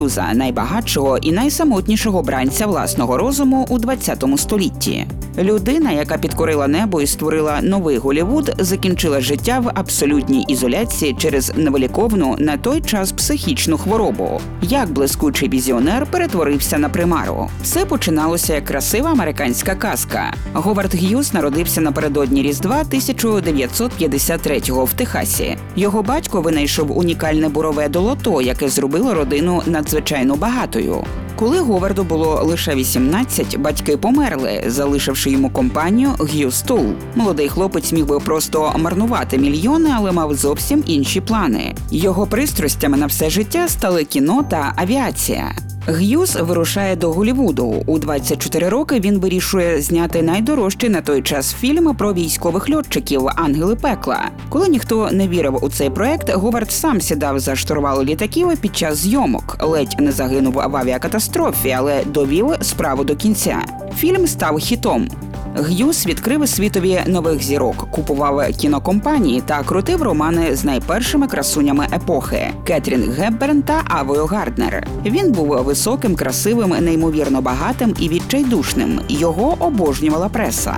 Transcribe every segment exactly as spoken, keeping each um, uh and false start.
Г'юза, найбагатшого і найсамотнішого бранця власного розуму у ХХ столітті. Людина, яка підкорила небо і створила новий Голлівуд, закінчила життя в абсолютній ізоляції через невиліковну на той час психічну хворобу. Як блискучий візіонер перетворився на примару. Все починалося як красива американська казка. Говард Г'юз народився напередодні Різдва тисяча дев'ятсот п'ятдесят третього в Техасі. Його батько винайшов унікальне бурове долото, яке зробило родину надзвичайно багатою. Коли Говарду було лише вісімнадцять, батьки померли, залишивши йому компанію Г'юз Тул. Молодий хлопець міг би просто марнувати мільйони, але мав зовсім інші плани. Його пристрастями на все життя стали кіно та авіація. Г'юз вирушає до Голлівуду. У двадцять чотири роки він вирішує зняти найдорожчий на той час фільм про військових льотчиків «Ангели пекла». Коли ніхто не вірив у цей проект, Говард сам сідав за штурвал літаків під час зйомок. Ледь не загинув в авіакатастрофі, але довів справу до кінця. Фільм став хітом. Г'юз відкрив світові нових зірок, купував кінокомпанії та крутив романи з найпершими красунями епохи – Кетрін Гепберн та Авою Гарднер. Він був високим, красивим, неймовірно багатим і відчайдушним. Його обожнювала преса.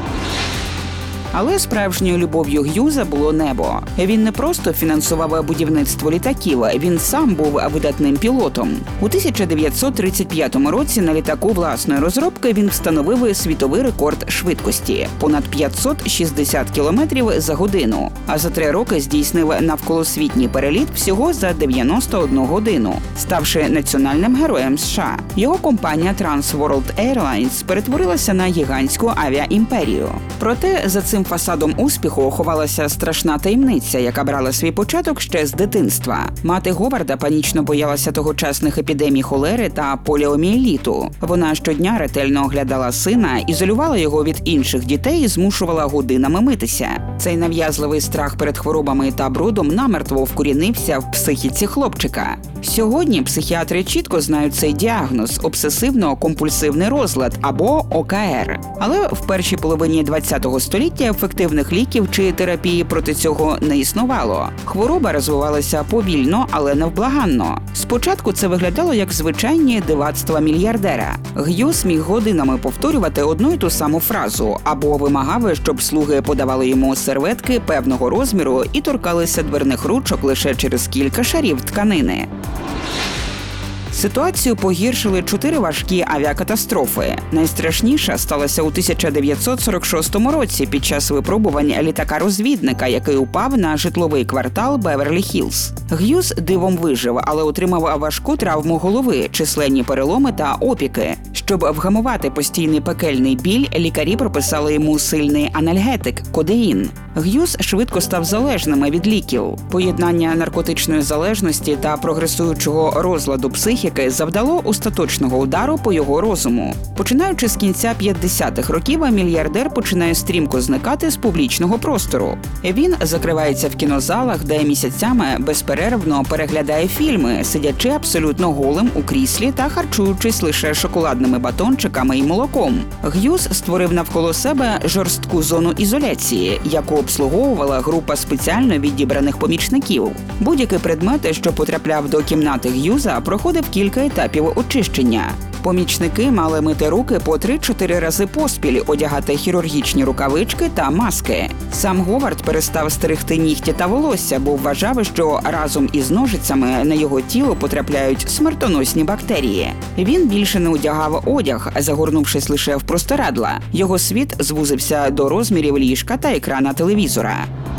Але справжньою любов'ю Г'юза було небо. Він не просто фінансував будівництво літаків, він сам був видатним пілотом. У тисяча дев'ятсот тридцять п'ятому році на літаку власної розробки він встановив світовий рекорд швидкості – понад п'ятсот шістдесят кілометрів за годину. А за три роки здійснив навколосвітній переліт всього за дев'яносто одну годину, ставши національним героєм США. Його компанія Trans World Airlines перетворилася на гігантську авіаімперію. Проте за цим фасадом успіху ховалася страшна таємниця, яка брала свій початок ще з дитинства. Мати Говарда панічно боялася тогочасних епідемій холери та поліомієліту. Вона щодня ретельно оглядала сина, ізолювала його від інших дітей і змушувала годинами митися. Цей нав'язливий страх перед хворобами та брудом намертво вкорінився в психіці хлопчика. Сьогодні психіатри чітко знають цей діагноз – обсесивно-компульсивний розлад або О К Р. Але в першій половині ХХ століття ефективних ліків чи терапії проти цього не існувало. Хвороба розвивалася повільно, але невблаганно. Спочатку це виглядало як звичайні дивацтва мільярдера. Г'юз міг годинами повторювати одну й ту саму фразу або вимагав, щоб слуги подавали йому серветки певного розміру і торкалися дверних ручок лише через кілька шарів тканини. Ситуацію погіршили чотири важкі авіакатастрофи. Найстрашніша сталася у тисяча дев'ятсот сорок шостому році під час випробувань літака-розвідника, який упав на житловий квартал Беверлі-Хіллз. Г'юз дивом вижив, але отримав важку травму голови, численні переломи та опіки. Щоб вгамувати постійний пекельний біль, лікарі прописали йому сильний анальгетик – кодеїн. Г'юз швидко став залежним від ліків. Поєднання наркотичної залежності та прогресуючого розладу психіки завдало остаточного удару по його розуму. Починаючи з кінця п'ятдесятих років, мільярдер починає стрімко зникати з публічного простору. Він закривається в кінозалах, де місяцями безперервно переглядає фільми, сидячи абсолютно голим у кріслі та харчуючись лише шоколадними батончиками і молоком. Г'юз створив навколо себе жорстку зону ізоляції, яку обслуговувала група спеціально відібраних помічників. Будь-який предмет, що потрапляв до кімнати Г'юза, проходив кілька етапів очищення. Помічники мали мити руки по три-чотири рази поспіль, одягати хірургічні рукавички та маски. Сам Говард перестав стригти нігті та волосся, бо вважав, що разом із ножицями на його тіло потрапляють смертоносні бактерії. Він більше не одягав одяг, загорнувшись лише в простирадла. Його світ звузився до розмірів ліжка та екрана телевізора.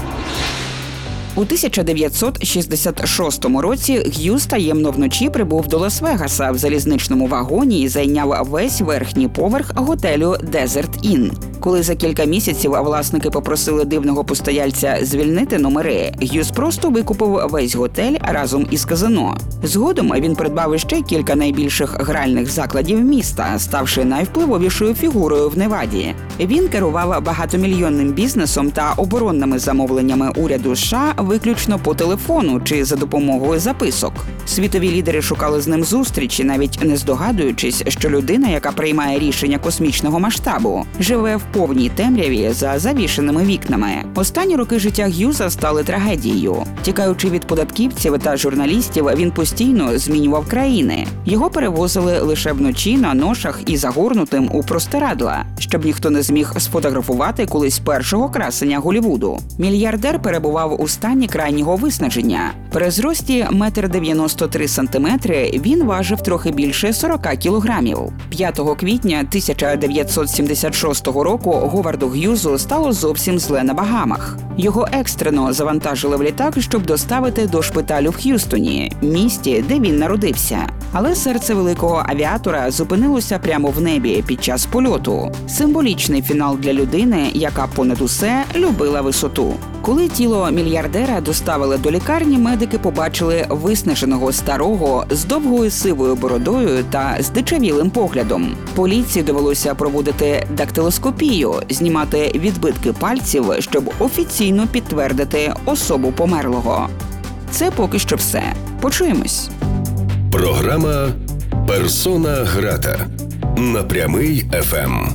У тисяча дев'ятсот шістдесят шостому році Г'юз таємно вночі прибув до Лас-Вегаса в залізничному вагоні і зайняв весь верхній поверх готелю Desert Inn. Коли за кілька місяців власники попросили дивного постояльця звільнити номери, Г'юз просто викупив весь готель разом із казино. Згодом він придбав ще кілька найбільших гральних закладів міста, ставши найвпливовішою фігурою в Неваді. Він керував багатомільйонним бізнесом та оборонними замовленнями уряду США виключно по телефону чи за допомогою записок. Світові лідери шукали з ним зустрічі, навіть не здогадуючись, що людина, яка приймає рішення космічного масштабу, живе в повній темряві за завішеними вікнами. Останні роки життя Г'юза стали трагедією. Тікаючи від податківців та журналістів, він постійно змінював країни. Його перевозили лише вночі на ношах і загорнутим у простирадла, щоб ніхто не зміг сфотографувати колись першого красення Голлівуду. Мільярдер перебував у стані крайнього виснаження. При зрості метр дев'яносто три сантиметри він важив трохи більше сорок кілограмів. п'ятого квітня тисяча дев'ятсот сімдесят шостого року Говарду Г'юзу стало зовсім зле на Багамах. Його екстрено завантажили в літак, щоб доставити до шпиталю в Х'юстоні, місті, де він народився. Але серце великого авіатора зупинилося прямо в небі під час польоту. Символічний фінал для людини, яка понад усе любила висоту. Коли тіло мільярдера доставили до лікарні, медики побачили виснаженого старого з довгою сивою бородою та здичавілим поглядом. Поліції довелося проводити дактилоскопію, знімати відбитки пальців, щоб офіційно підтвердити особу померлого. Це поки що все. Почуємось. Програма «Персона грата» на Прямий еф ем.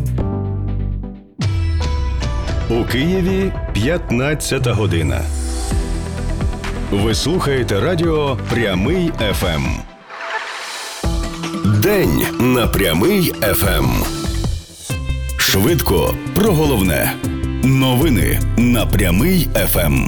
У Києві п'ятнадцята година. Ви слухаєте радіо «Прямий еф ем». День на Прямий еф ем. Швидко про головне. Новини на Прямий еф ем.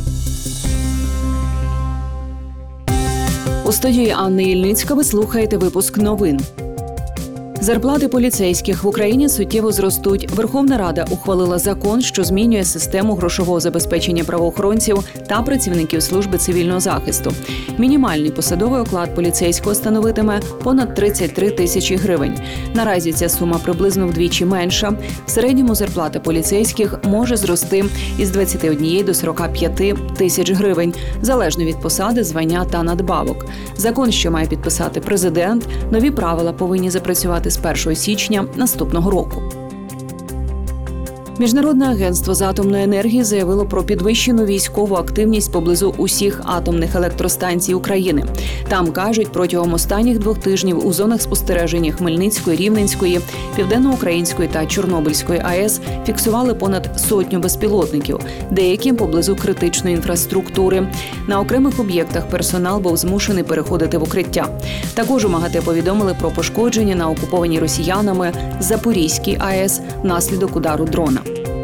У студії Анни Ільницька ви слухаєте випуск новин. Зарплати поліцейських в Україні суттєво зростуть. Верховна Рада ухвалила закон, що змінює систему грошового забезпечення правоохоронців та працівників служби цивільного захисту. Мінімальний посадовий оклад поліцейського становитиме понад тридцять три тисячі гривень. Наразі ця сума приблизно вдвічі менша. В середньому зарплата поліцейських може зрости із двадцяти однієї до сорока п'яти тисяч гривень, залежно від посади, звання та надбавок. Закон, що має підписати президент, нові правила повинні запрацювати з першого січня наступного року. Міжнародне агентство з атомної енергії заявило про підвищену військову активність поблизу усіх атомних електростанцій України. Там, кажуть, протягом останніх двох тижнів у зонах спостереження Хмельницької, Рівненської, Південноукраїнської та Чорнобильської АЕС фіксували понад сотню безпілотників, деякі поблизу критичної інфраструктури. На окремих об'єктах персонал був змушений переходити в укриття. Також у МАГАТЕ повідомили про пошкодження на окупованій росіянами Запорізькій АЕС внаслідок удару дрона.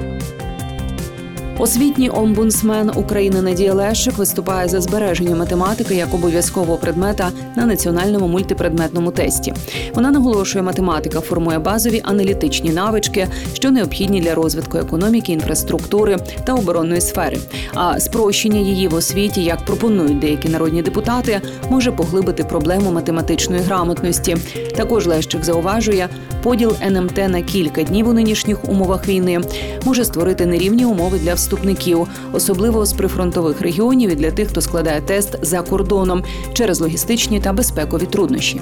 Освітній омбудсмен України Надія Лещик виступає за збереження математики як обов'язкового предмета на національному мультипредметному тесті. Вона наголошує, математика формує базові аналітичні навички, що необхідні для розвитку економіки, інфраструктури та оборонної сфери. А спрощення її в освіті, як пропонують деякі народні депутати, може поглибити проблему математичної грамотності. Також Лещик зауважує, поділ ен ем те на кілька днів у нинішніх умовах війни може створити нерівні умови для вступників, особливо з прифронтових регіонів і для тих, хто складає тест за кордоном через логістичні та безпекові труднощі.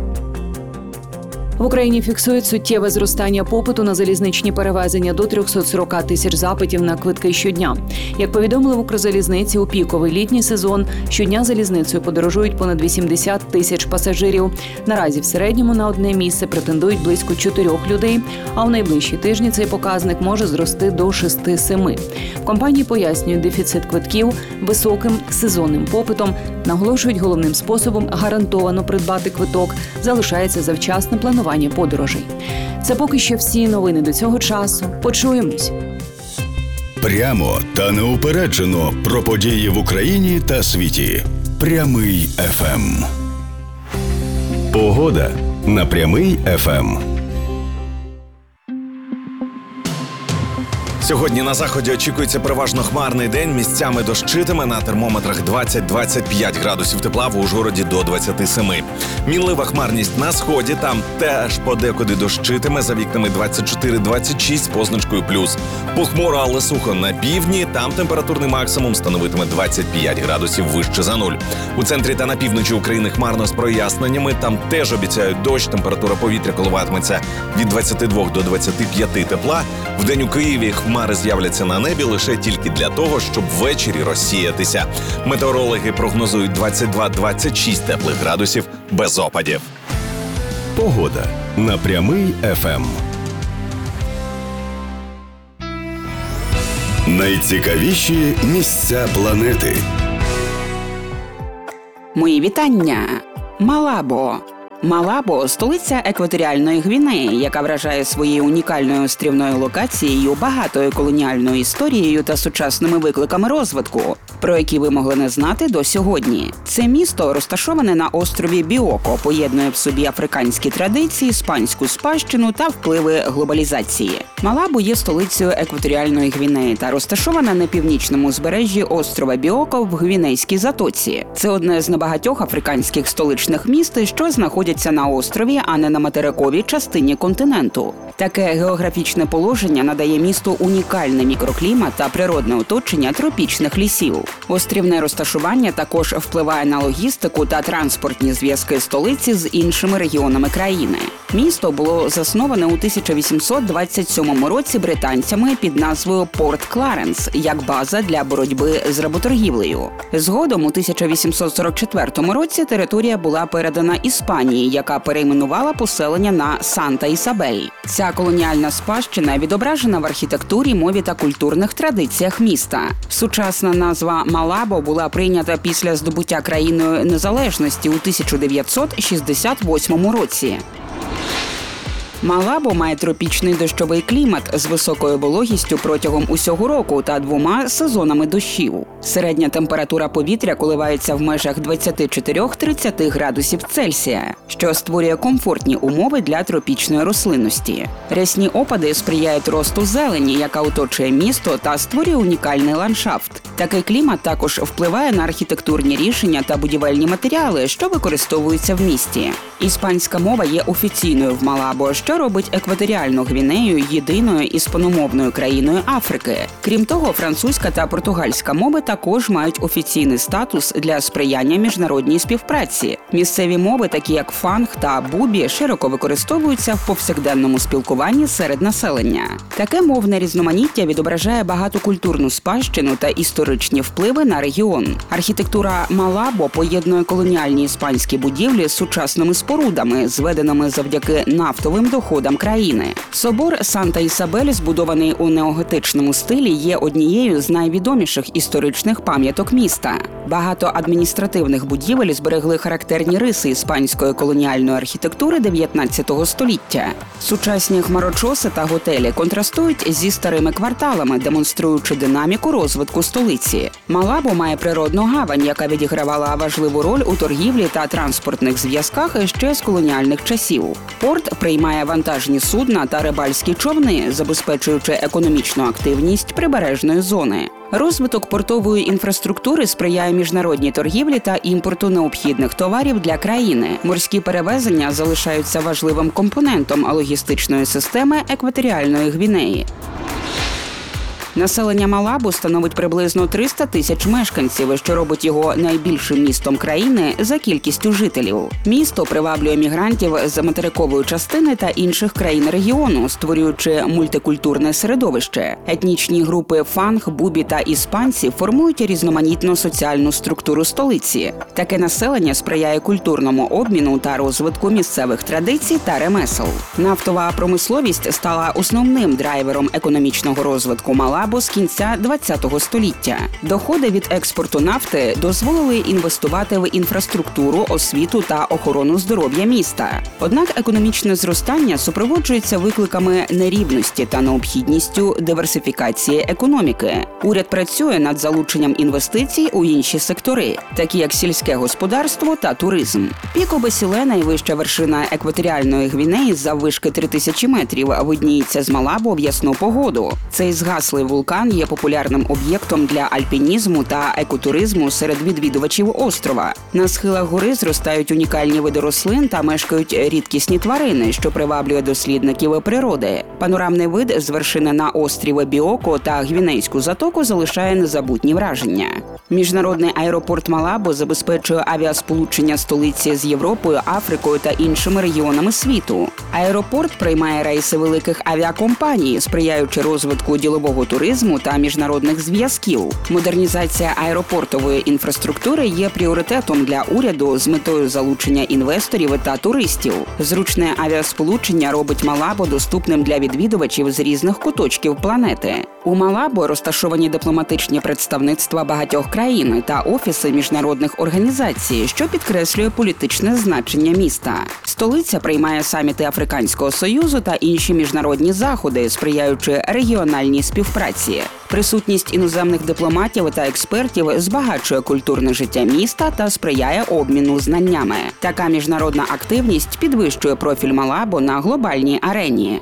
В Україні фіксують суттєве зростання попиту на залізничні перевезення до триста сорок тисяч запитів на квитки щодня. Як повідомили в Укрзалізниці, у піковий літній сезон щодня залізницею подорожують понад вісімдесят тисяч пасажирів. Наразі в середньому на одне місце претендують близько чотирьох людей, а в найближчі тижні цей показник може зрости до шести-семи. В компанії пояснюють дефіцит квитків високим сезонним попитом, наголошують, головним способом гарантовано придбати квиток залишається завчасне планування подорожей. Це поки що всі новини до цього часу. Почуємось. Прямо та неупереджено про події в Україні та світі. Прямий еф ем. Погода на Прямий еф ем. Сьогодні на заході очікується переважно хмарний день, місцями дощитиме, на термометрах двадцять-двадцять п'ять градусів тепла, в Ужгороді до двадцяти семи. Мінлива хмарність на сході, там теж подекуди дощитиме, за вікнами двадцять чотири двадцять шість з позначкою плюс. Похмуро, але сухо на півдні, там температурний максимум становитиме двадцять п'ять градусів вище за нуль. У центрі та на півночі України хмарно з проясненнями, там теж обіцяють дощ, температура повітря коливатиметься від двадцяти двох до двадцяти п'яти тепла. Вдень у Києві хмари з'являться на небі лише тільки для того, щоб ввечері розсіятися. Метеорологи прогнозують двадцять два двадцять шість теплих градусів без опадів. Погода на Прямий еф ем. Найцікавіші місця планети. Мої вітання! Малабо. Малабо – столиця екваторіальної Гвінеї, яка вражає своєю унікальною острівною локацією, багатою колоніальною історією та сучасними викликами розвитку, про які ви могли не знати до сьогодні. Це місто розташоване на острові Біоко, поєднує в собі африканські традиції, іспанську спадщину та впливи глобалізації. Малабо є столицею екваторіальної Гвінеї та розташована на північному узбережжі острова Біоко в Гвінейській затоці. Це одне з небагатьох африканських столичних міст, що знаходяться на острові, а не на материковій частині континенту. Таке географічне положення надає місту унікальний мікроклімат та природне оточення тропічних лісів. Острівне розташування також впливає на логістику та транспортні зв'язки столиці з іншими регіонами країни. Місто було засноване у тисяча вісімсот двадцять сьомому році британцями під назвою Порт Кларенс як база для боротьби з работоргівлею. Згодом у тисяча вісімсот сорок четвертому році територія була передана Іспанії, яка перейменувала поселення на Санта-Ісабель. Ця колоніальна спадщина відображена в архітектурі, мові та культурних традиціях міста. Сучасна назва Малабо була прийнята після здобуття країною незалежності у тисяча дев'ятсот шістдесят восьмому році. Малабо має тропічний дощовий клімат з високою вологістю протягом усього року та двома сезонами дощів. Середня температура повітря коливається в межах двадцять чотири - тридцять градусів Цельсія, що створює комфортні умови для тропічної рослинності. Рясні опади сприяють росту зелені, яка оточує місто та створює унікальний ландшафт. Такий клімат також впливає на архітектурні рішення та будівельні матеріали, що використовуються в місті. Іспанська мова є офіційною в Малабо, що робить екваторіальну Гвінею єдиною іспаномовною країною Африки. Крім того, французька та португальська мови також мають офіційний статус для сприяння міжнародній співпраці. Місцеві мови, такі як фанг та бубі, широко використовуються в повсякденному спілкуванні серед населення. Таке мовне різноманіття відображає багатокультурну спадщину та історичні впливи на регіон. Архітектура Малабо поєднує колоніальні іспанські будівлі з сучасними спорудами, зведеними завдяки нафтовим доходам країни. Собор Санта-Ісабель, збудований у неоготичному стилі, є однією з найвідоміших історичних пам'яток міста. Багато адміністративних будівель зберегли характерні риси іспанської колоніальної архітектури дев'ятнадцятого століття. Сучасні хмарочоси та готелі контрастують зі старими кварталами, демонструючи динаміку розвитку столиці. Малабо має природну гавань, яка відігравала важливу роль у торгівлі та транспортних зв'язках ще з колоніальних часів. Порт приймає вантажні судна та рибальські човни, забезпечуючи економічну активність прибережної зони. Розвиток портової інфраструктури сприяє міжнародній торгівлі та імпорту необхідних товарів для країни. Морські перевезення залишаються важливим компонентом логістичної системи екваторіальної Гвінеї. Населення Малабо становить приблизно триста тисяч мешканців, що робить його найбільшим містом країни за кількістю жителів. Місто приваблює мігрантів з материкової частини та інших країн регіону, створюючи мультикультурне середовище. Етнічні групи фанг, бубі та іспанці формують різноманітну соціальну структуру столиці. Таке населення сприяє культурному обміну та розвитку місцевих традицій та ремесел. Нафтова промисловість стала основним драйвером економічного розвитку Малабо з кінця ХХ століття. Доходи від експорту нафти дозволили інвестувати в інфраструктуру, освіту та охорону здоров'я міста. Однак економічне зростання супроводжується викликами нерівності та необхідністю диверсифікації економіки. Уряд працює над залученням інвестицій у інші сектори, такі як сільське господарство та туризм. Піко Бесіле, найвища вершина екваторіальної Гвінеї заввишки три тисячі метрів, видніється з Малабо в ясну погоду. Цей згаслий вулкан є популярним об'єктом для альпінізму та екотуризму серед відвідувачів острова. На схилах гори зростають унікальні види рослин та мешкають рідкісні тварини, що приваблює дослідників природи. Панорамний вид з вершини на острів Біоко та Гвінейську затоку залишає незабутні враження. Міжнародний аеропорт Малабо забезпечує авіасполучення столиці з Європою, Африкою та іншими регіонами світу. Аеропорт приймає рейси великих авіакомпаній, сприяючи розвитку ділового туризму та міжнародних зв'язків. Модернізація аеропортової інфраструктури є пріоритетом для уряду з метою залучення інвесторів та туристів. Зручне авіасполучення робить Малабо доступним для відвідувачів з різних куточків планети. У Малабо розташовані дипломатичні представництва багатьох країн та офіси міжнародних організацій, що підкреслює політичне значення міста. Столиця приймає саміти Африканського Союзу та інші міжнародні заходи, сприяючи регіональній співпраці. Присутність іноземних дипломатів та експертів збагачує культурне життя міста та сприяє обміну знаннями. Така міжнародна активність підвищує профіль Малабо на глобальній арені.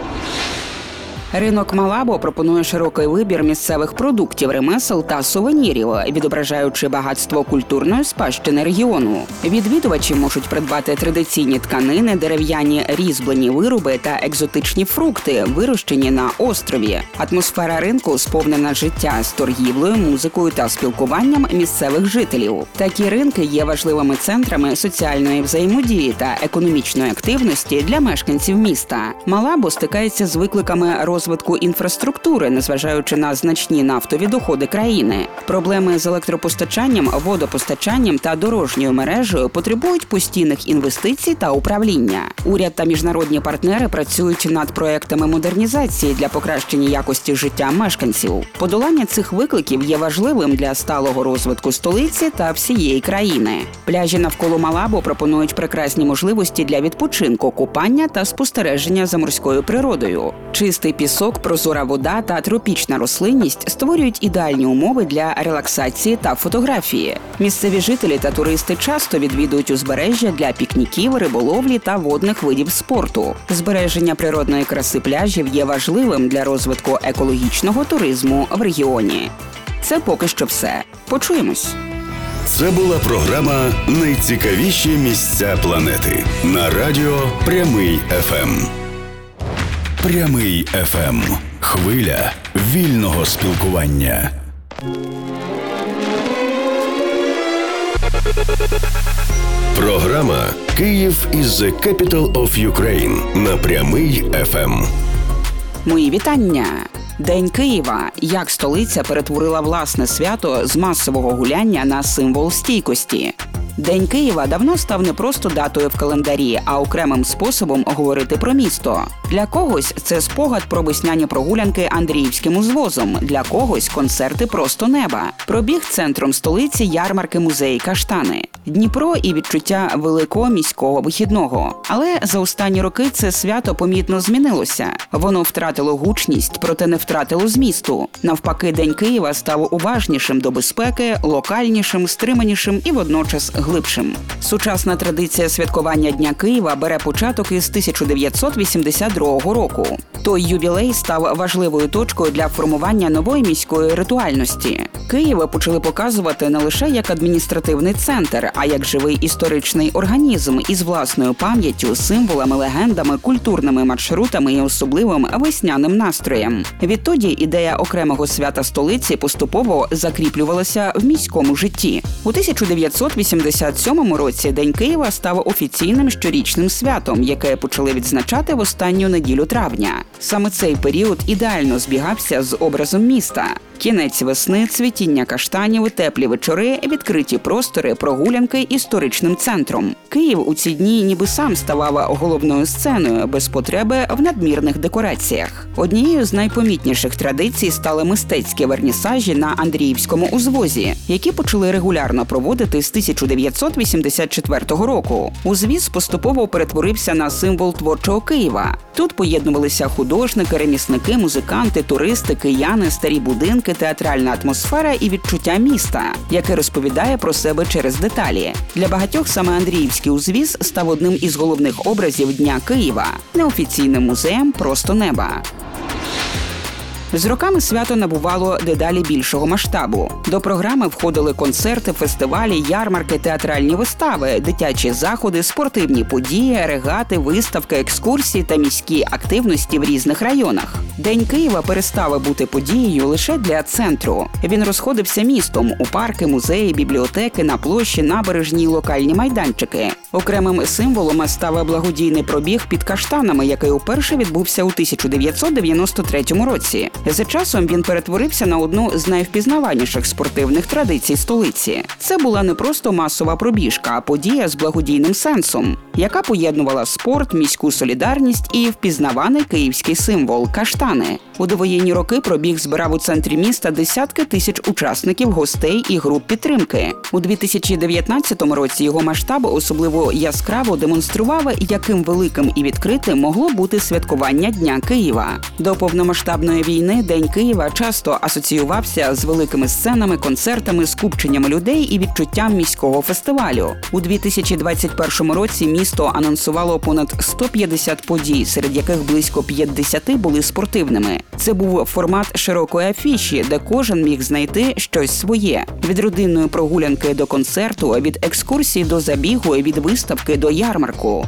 Ринок Малабо пропонує широкий вибір місцевих продуктів, ремесел та сувенірів, відображаючи багатство культурної спадщини регіону. Відвідувачі можуть придбати традиційні тканини, дерев'яні різьблені вироби та екзотичні фрукти, вирощені на острові. Атмосфера ринку сповнена життя з торгівлею, музикою та спілкуванням місцевих жителів. Такі ринки є важливими центрами соціальної взаємодії та економічної активності для мешканців міста. Малабо стикається з викликами розвитку розвитку інфраструктури, незважаючи на значні нафтові доходи країни. Проблеми з електропостачанням, водопостачанням та дорожньою мережею потребують постійних інвестицій та управління. Уряд та міжнародні партнери працюють над проектами модернізації для покращення якості життя мешканців. Подолання цих викликів є важливим для сталого розвитку столиці та всієї країни. Пляжі навколо Малабо пропонують прекрасні можливості для відпочинку, купання та спостереження за морською природою. Чистий пісок, прозора вода та тропічна рослинність створюють ідеальні умови для релаксації та фотографії. Місцеві жителі та туристи часто відвідують узбережжя для пікніків, риболовлі та водних видів спорту. Збереження природної краси пляжів є важливим для розвитку екологічного туризму в регіоні. Це поки що все. Почуємось. Це була програма «Найцікавіші місця планети» на радіо Прямий еф ем. Прямий еф ем. Хвиля вільного спілкування. Програма «Київ is the capital of Ukraine» на Прямий еф ем. Мої вітання! День Києва. Як столиця перетворила власне свято з масового гуляння на символ стійкості. День Києва давно став не просто датою в календарі, а окремим способом говорити про місто. Для когось це спогад про весняні прогулянки Андріївським узвозом, для когось концерти просто неба. Пробіг центром столиці ярмарки, музеї, каштани. Дніпро і відчуття великого міського вихідного. Але за останні роки це свято помітно змінилося. Воно втратило гучність, проте не втратило змісту. Навпаки, День Києва став уважнішим до безпеки, локальнішим, стриманішим і водночас глибшим. Сучасна традиція святкування Дня Києва бере початок із тисяча дев'ятсот вісімдесят другого року. Той ювілей став важливою точкою для формування нової міської ритуальності. Київ почали показувати не лише як адміністративний центр, а як живий історичний організм із власною пам'яттю, символами, легендами, культурними маршрутами і особливим весняним настроєм. Відтоді ідея окремого свята столиці поступово закріплювалася в міському житті. У тисяча дев'ятсот вісімдесят сьомому році День Києва став офіційним щорічним святом, яке почали відзначати в останню неділю травня. Саме цей період ідеально збігався з образом міста. Кінець весни, цвітіння каштанів, теплі вечори, відкриті простори, прогулянки історичним центром. Київ у ці дні ніби сам ставав головною сценою, без потреби в надмірних декораціях. Однією з найпомітніших традицій стали мистецькі вернісажі на Андріївському узвозі, які почали регулярно проводити з тисяча дев'ятсот вісімдесят четвертого року. Узвіз поступово перетворився на символ творчого Києва. Тут поєднувалися художники, ремісники, музиканти, туристи, кияни, старі будинки, театральна атмосфера і відчуття міста, яке розповідає про себе через деталі. Для багатьох саме Андріївський узвіз став одним із головних образів Дня Києва – неофіційним музеєм просто неба. З роками свято набувало дедалі більшого масштабу. До програми входили концерти, фестивалі, ярмарки, театральні вистави, дитячі заходи, спортивні події, регати, виставки, екскурсії та міські активності в різних районах. День Києва перестав бути подією лише для центру. Він розходився містом у парки, музеї, бібліотеки, на площі, набережні й локальні майданчики. Окремим символом став благодійний пробіг під каштанами, який уперше відбувся у тисяча дев'ятсот дев'яносто третьому році. За часом він перетворився на одну з найвпізнаваніших спортивних традицій столиці. Це була не просто масова пробіжка, а подія з благодійним сенсом, яка поєднувала спорт, міську солідарність і впізнаваний київський символ – каштан. Каштани. У довоєнні роки пробіг збирав у центрі міста десятки тисяч учасників, гостей і груп підтримки. У дві тисячі дев'ятнадцятому році його масштаб особливо яскраво демонстрував, яким великим і відкритим могло бути святкування Дня Києва. До повномасштабної війни День Києва часто асоціювався з великими сценами, концертами, скупченнями людей і відчуттям міського фестивалю. У дві тисячі двадцять першому році місто анонсувало понад сто п'ятдесят подій, серед яких близько п'ятдесят були спортивними. Це був формат широкої афіші, де кожен міг знайти щось своє. Від родинної прогулянки до концерту, від екскурсії до забігу, від виставки до ярмарку.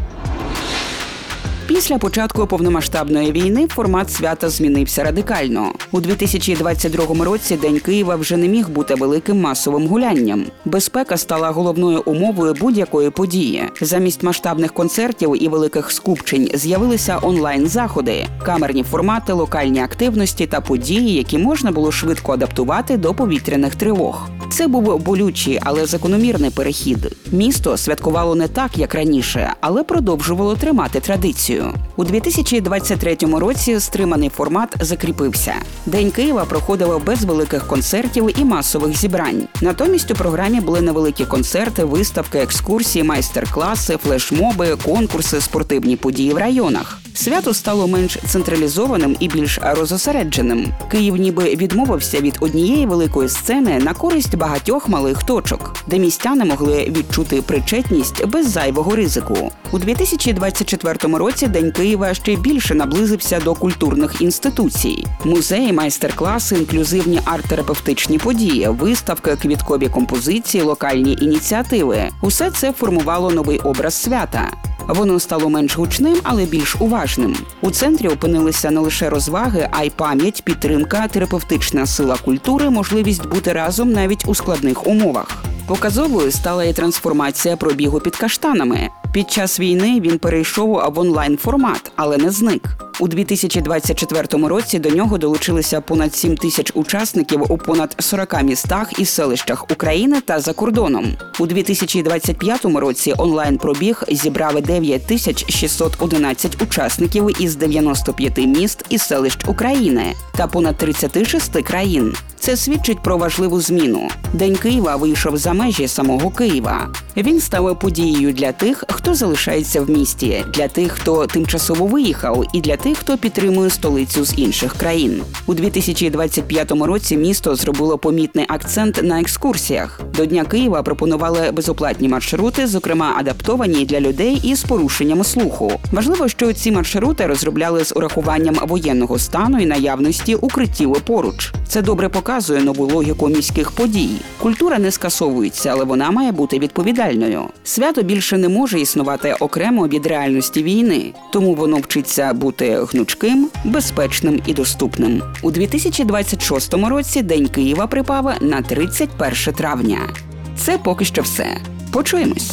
Після початку повномасштабної війни формат свята змінився радикально. У дві тисячі двадцять другому році День Києва вже не міг бути великим масовим гулянням. Безпека стала головною умовою будь-якої події. Замість масштабних концертів і великих скупчень з'явилися онлайн-заходи, камерні формати, локальні активності та події, які можна було швидко адаптувати до повітряних тривог. Це був болючий, але закономірний перехід. Місто святкувало не так, як раніше, але продовжувало тримати традицію. У дві тисячі двадцять третьому році стриманий формат закріпився. День Києва проходив без великих концертів і масових зібрань. Натомість у програмі були невеликі концерти, виставки, екскурсії, майстер-класи, флешмоби, конкурси, спортивні події в районах. Свято стало менш централізованим і більш розосередженим. Київ ніби відмовився від однієї великої сцени на користь багатьох малих точок, де містяни могли відчути причетність без зайвого ризику. У дві тисячі двадцять четвертому році День Києва ще більше наблизився до культурних інституцій. Музеї, майстер-класи, інклюзивні арт-терапевтичні події, виставки, квіткові композиції, локальні ініціативи – усе це формувало новий образ свята. Воно стало менш гучним, але більш уважним. У центрі опинилися не лише розваги, а й пам'ять, підтримка, терапевтична сила культури, можливість бути разом навіть у складних умовах. Показовою стала і трансформація пробігу під Каштанами. Під час війни він перейшов в онлайн-формат, але не зник. У дві тисячі двадцять четвертому році до нього долучилися понад сім тисяч учасників у понад сорока містах і селищах України та за кордоном. У дві тисячі двадцять п'ятому році онлайн-пробіг зібрав дев'ять тисяч шістсот одинадцять учасників із дев'яноста п'яти міст і селищ України та понад тридцяти шести країн. Це свідчить про важливу зміну. День Києва вийшов за межі самого Києва. Він став подією для тих, хто залишається в місті, для тих, хто тимчасово виїхав, і для тих, хто підтримує столицю з інших країн. У дві тисячі двадцять п'ятому році місто зробило помітний акцент на екскурсіях. До Дня Києва пропонували безоплатні маршрути, зокрема адаптовані для людей із порушеннями слуху. Важливо, що ці маршрути розробляли з урахуванням воєнного стану і наявності укриттів поруч. Це добре показує нову логіку міських подій. Культура не скасовується, але вона має бути відповідальною. Свято більше не може існувати окремо від реальності війни, тому воно вчиться бути гнучким, безпечним і доступним. У дві тисячі двадцять шостому році День Києва припав на тридцять перше травня. Це поки що все. Почуємось.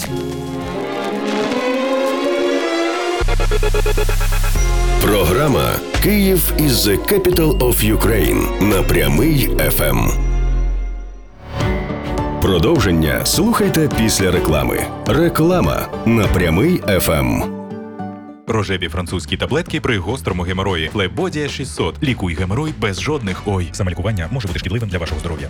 Програма «Київ is the capital of Ukraine» на Прямий еф ем. Продовження слухайте після реклами. Реклама на Прямий еф ем. Рожеві французькі таблетки при гострому геморої. Флебодія шістсот. Лікуй геморой без жодних ой. Самолікування може бути шкідливим для вашого здоров'я.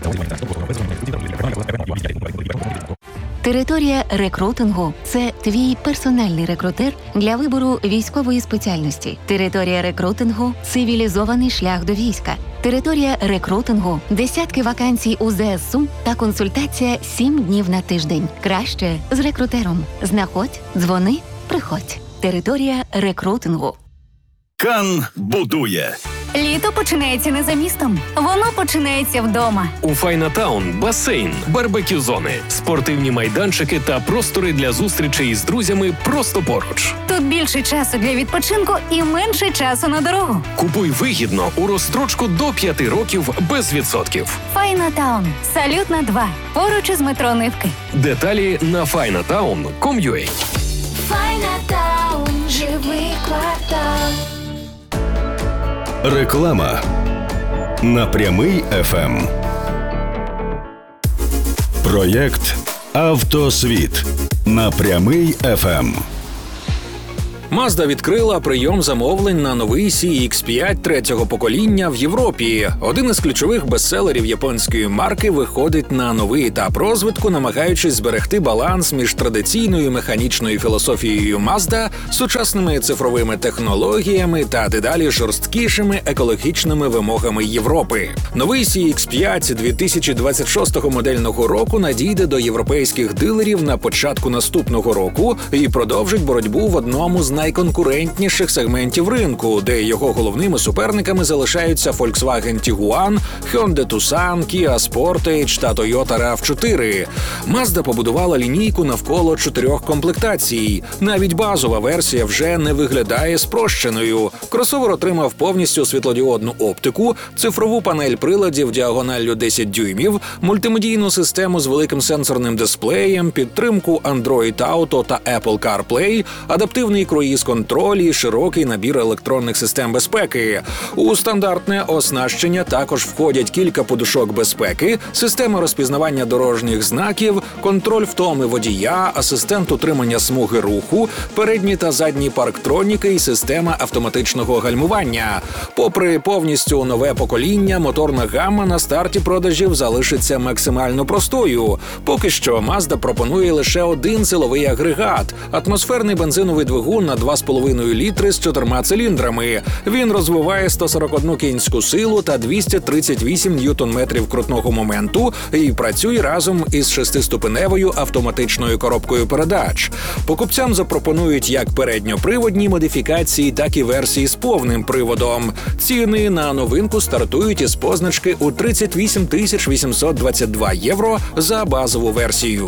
Територія рекрутингу – це твій персональний рекрутер для вибору військової спеціальності. Територія рекрутингу – цивілізований шлях до війська. Територія рекрутингу – десятки вакансій у зе ес у та консультація сім днів на тиждень. Краще з рекрутером. Знаходь, дзвони, приходь. Територія рекрутингу. Кан будує. Літо починається не за містом. Воно починається вдома. У Файнатаун басейн, барбекю-зони, спортивні майданчики та простори для зустрічей з друзями просто поруч. Тут більше часу для відпочинку і менше часу на дорогу. Купуй вигідно у розстрочку до п'яти років без відсотків. Файнатаун. Салютна два. Поруч із метро Нивки. Деталі на файнатаун крапка ком крапка ю а. Файнатаун. Живий квартал. Реклама на Прямий еф ем. Проєкт «Автосвіт» на Прямий еф ем. Mazda відкрила прийом замовлень на новий сі ікс п'ять третього покоління в Європі. Один із ключових бестселерів японської марки виходить на новий етап розвитку, намагаючись зберегти баланс між традиційною механічною філософією Mazda, сучасними цифровими технологіями та дедалі жорсткішими екологічними вимогами Європи. Новий сі ікс п'ять дві тисячі двадцять шостого модельного року надійде до європейських дилерів на початку наступного року і продовжить боротьбу в одному з найконкурентніших сегментів ринку, де його головними суперниками залишаються Volkswagen Tiguan, Hyundai Tucson, Kia Sportage та Toyota рав чотири. Mazda побудувала лінійку навколо чотирьох комплектацій. Навіть базова версія вже не виглядає спрощеною. Кросовер отримав повністю світлодіодну оптику, цифрову панель приладів діагоналлю десять дюймів, мультимедійну систему з великим сенсорним дисплеєм, підтримку Android Auto та Apple CarPlay, адаптивний круїз-контроль і широкий набір електронних систем безпеки. У стандартне оснащення також входять кілька подушок безпеки, система розпізнавання дорожніх знаків, контроль втоми водія, асистент утримання смуги руху, передні та задні парктроніки і система автоматичного гальмування. Попри повністю нове покоління, моторна гамма на старті продажів залишиться максимально простою. Поки що Mazda пропонує лише один силовий агрегат – атмосферний бензиновий двигун на два з половиною літри з чотирма циліндрами. Він розвиває сто сорок одну кінську силу та двісті тридцять вісім ньютон-метрів крутного моменту і працює разом із шестиступеневою автоматичною коробкою передач. Покупцям запропонують як передньоприводні модифікації, так і версії з повним приводом. Ціни на новинку стартують із позначки у тридцять вісім тисяч вісімсот двадцять два євро за базову версію.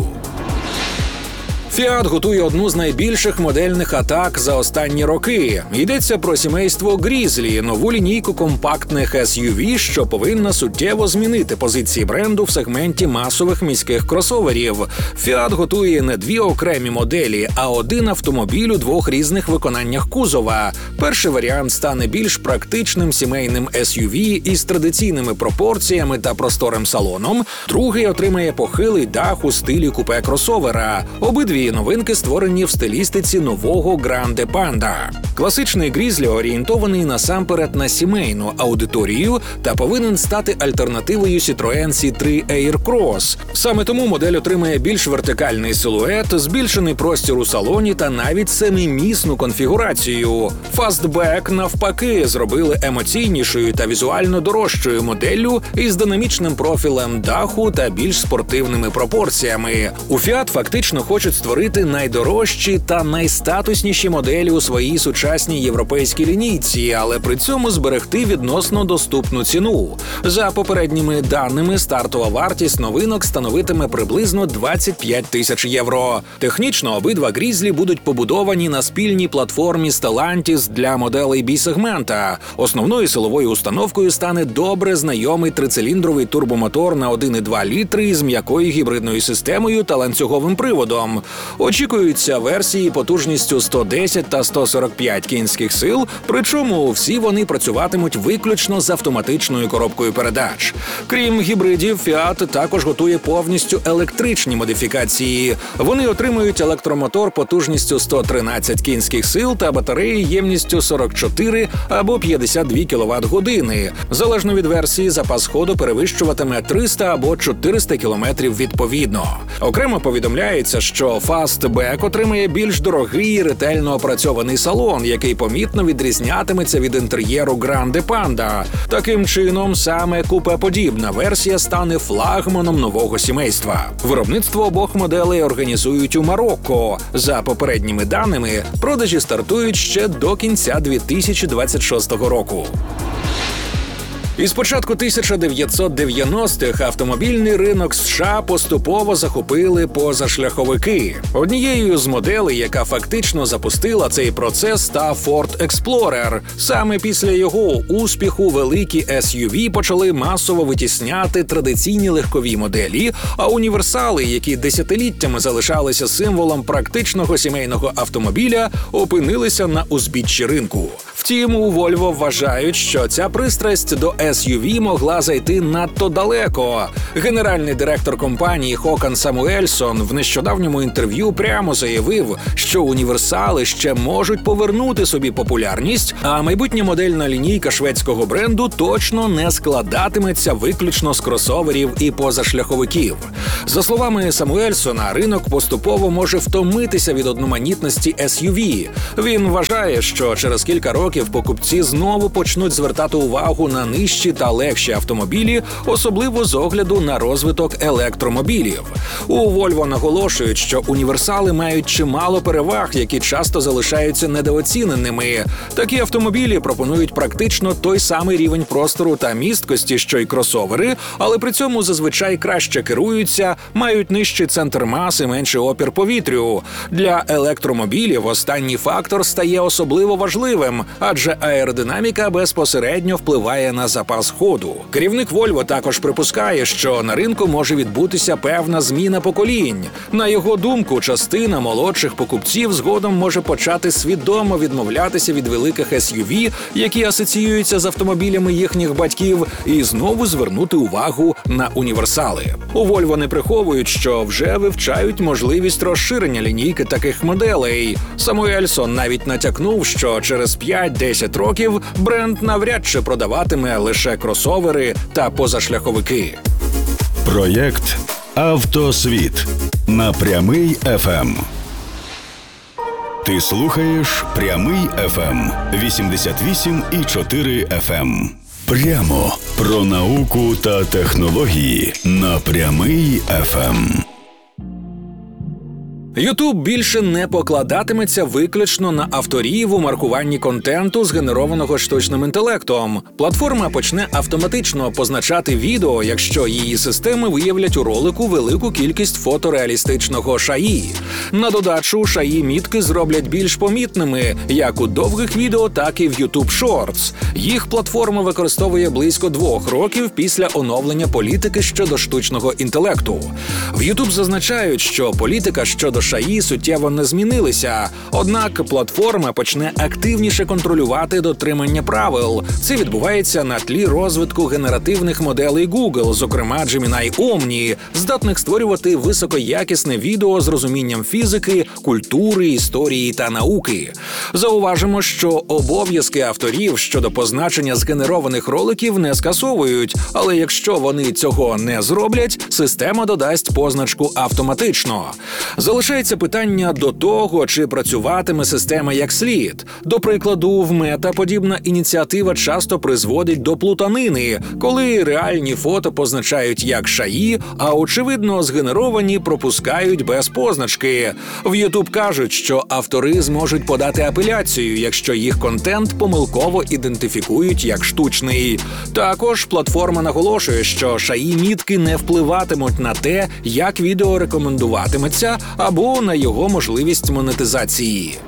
Fiat готує одну з найбільших модельних атак за останні роки. Йдеться про сімейство Grizzly – нову лінійку компактних ес ю ві, що повинна суттєво змінити позиції бренду в сегменті масових міських кросоверів. Fiat готує не дві окремі моделі, а один автомобіль у двох різних виконаннях кузова. Перший варіант стане більш практичним сімейним ес ю ві із традиційними пропорціями та просторим салоном. Другий отримає похилий дах у стилі купе кросовера. Обидві новинки створені в стилістиці нового Grande Panda. Класичний Grizzly орієнтований насамперед на сімейну аудиторію та повинен стати альтернативою Citroen сі три Aircross. Саме тому модель отримає більш вертикальний силует, збільшений простір у салоні та навіть семимісну конфігурацію. Fastback, навпаки, зробили емоційнішою та візуально дорожчою моделлю із динамічним профілем даху та більш спортивними пропорціями. У Fiat фактично хочуть створити найдорожчі та найстатусніші моделі у своїй сучасній європейській лінійці, але при цьому зберегти відносно доступну ціну. За попередніми даними, стартова вартість новинок становитиме приблизно двадцять п'ять тисяч євро. Технічно обидва Grizzly будуть побудовані на спільній платформі Stellantis для моделей бі-сегмента. Основною силовою установкою стане добре знайомий трициліндровий турбомотор на один і два літри з м'якою гібридною системою та ланцюговим приводом. Очікуються версії потужністю сто десять та сто сорок п'ять кінських сил, причому всі вони працюватимуть виключно з автоматичною коробкою передач. Крім гібридів, Fiat також готує повністю електричні модифікації. Вони отримують електромотор потужністю сто тринадцять кінських сил та батареї ємністю сорок чотири або п'ятдесят дві кіловат-години. Залежно від версії, запас ходу перевищуватиме триста або чотириста кілометрів відповідно. Окремо повідомляється, що Fastback отримає більш дорогий і ретельно опрацьований салон, який помітно відрізнятиметься від інтер'єру Grande Panda. Таким чином, саме купеподібна версія стане флагманом нового сімейства. Виробництво обох моделей організують у Марокко. За попередніми даними, продажі стартують ще до кінця дві тисячі двадцять шостого року. Із початку тисяча дев'ятсот дев'яностих автомобільний ринок США поступово захопили позашляховики. Однією з моделей, яка фактично запустила цей процес, став Ford Explorer. Саме після його успіху великі ес ю ві почали масово витісняти традиційні легкові моделі, а універсали, які десятиліттями залишалися символом практичного сімейного автомобіля, опинилися на узбіччі ринку. В Втім, у Volvo вважають, що ця пристрасть до ес ю ві могла зайти надто далеко. Генеральний директор компанії Хокан Самуельсон в нещодавньому інтерв'ю прямо заявив, що універсали ще можуть повернути собі популярність, а майбутня модельна лінійка шведського бренду точно не складатиметься виключно з кросоверів і позашляховиків. За словами Самуельсона, ринок поступово може втомитися від одноманітності ес ю ві. Він вважає, що через кілька років покупці знову почнуть звертати увагу на нижчі та легші автомобілі, особливо з огляду на розвиток електромобілів. У Volvo наголошують, що універсали мають чимало переваг, які часто залишаються недооціненими. Такі автомобілі пропонують практично той самий рівень простору та місткості, що й кросовери, але при цьому зазвичай краще керуються, мають нижчий центр маси, менший опір повітрю. Для електромобілів останній фактор стає особливо важливим, адже аеродинаміка безпосередньо впливає на запас ходу. Керівник Volvo також припускає, що на ринку може відбутися певна зміна поколінь. На його думку, частина молодших покупців згодом може почати свідомо відмовлятися від великих ес ю ві, які асоціюються з автомобілями їхніх батьків, і знову звернути увагу на універсали. У Volvo не приховують, що вже вивчають можливість розширення лінійки таких моделей. Самуельсон навіть натякнув, що через п'ять-десять років бренд навряд чи продаватиме лише кросовери та позашляховики. Проєкт «Автосвіт» на Прямий еф ем. Ти слухаєш Прямий еф ем вісімдесят вісім і чотири еф ем. Прямо про науку та технології на Прямий еф ем. Ютуб більше не покладатиметься виключно на авторів у маркуванні контенту, згенерованого штучним інтелектом. Платформа почне автоматично позначати відео, якщо її системи виявлять у ролику велику кількість фотореалістичного шаї. На додачу, шаї-мітки зроблять більш помітними як у довгих відео, так і в YouTube Shorts. Їх платформа використовує близько двох років після оновлення політики щодо штучного інтелекту. В YouTube зазначають, що політика щодо шаї суттєво не змінилися, однак платформа почне активніше контролювати дотримання правил. Це відбувається на тлі розвитку генеративних моделей Google, зокрема Gemini Omni, здатних створювати високоякісне відео з розумінням фізики, культури, історії та науки. Зауважимо, що обов'язки авторів щодо позначення згенерованих роликів не скасовують, але якщо вони цього не зроблять, система додасть позначку автоматично. Залишається питання до того, чи працюватиме система як слід. До прикладу, в Мета подібна ініціатива часто призводить до плутанини, коли реальні фото позначають як шаї, а очевидно згенеровані пропускають без позначки. В YouTube кажуть, що автори зможуть подати апеляцію, якщо їх контент помилково ідентифікують як штучний. Також платформа наголошує, що шаї-мітки не впливатимуть на те, як відео рекомендуватиметься, або на його можливість монетизації.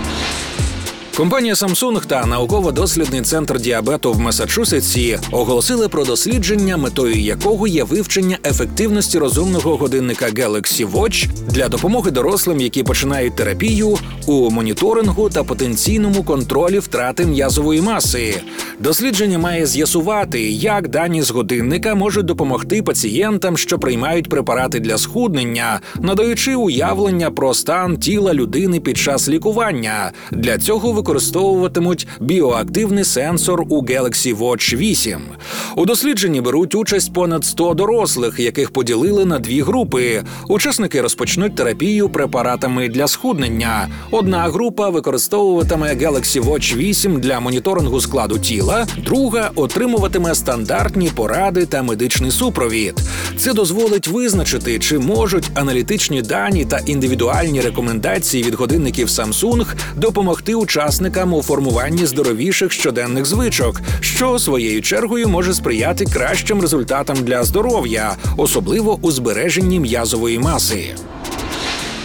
Компанія Samsung та науково-дослідний центр діабету в Масачусетсі оголосили про дослідження, метою якого є вивчення ефективності розумного годинника Galaxy Watch для допомоги дорослим, які починають терапію, у моніторингу та потенційному контролі втрати м'язової маси. Дослідження має з'ясувати, як дані з годинника можуть допомогти пацієнтам, що приймають препарати для схуднення, надаючи уявлення про стан тіла людини під час лікування. Для цього використовуватимуть біоактивний сенсор у Galaxy Watch вісім. У дослідженні беруть участь понад сто дорослих, яких поділили на дві групи. Учасники розпочнуть терапію препаратами для схуднення. Одна група використовуватиме Galaxy Watch вісім для моніторингу складу тіла, друга отримуватиме стандартні поради та медичний супровід. Це дозволить визначити, чи можуть аналітичні дані та індивідуальні рекомендації від годинників Samsung допомогти учасникам у формуванні здоровіших щоденних звичок, що своєю чергою може сприяти кращим результатам для здоров'я, особливо у збереженні м'язової маси.